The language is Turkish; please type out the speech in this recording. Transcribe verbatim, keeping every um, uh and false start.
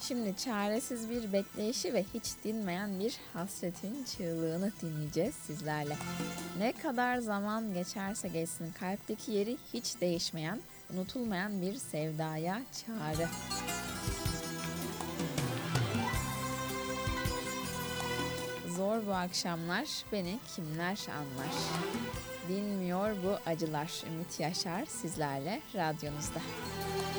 Şimdi çaresiz bir bekleyişi ve hiç dinmeyen bir hasretin çığlığını dinleyeceğiz sizlerle. Ne kadar zaman geçerse geçsin kalpteki yeri hiç değişmeyen, unutulmayan bir sevdaya çağrı. Zor bu akşamlar, beni kimler anlar? Dinmiyor bu acılar. Ümit Yaşar sizlerle radyonuzda.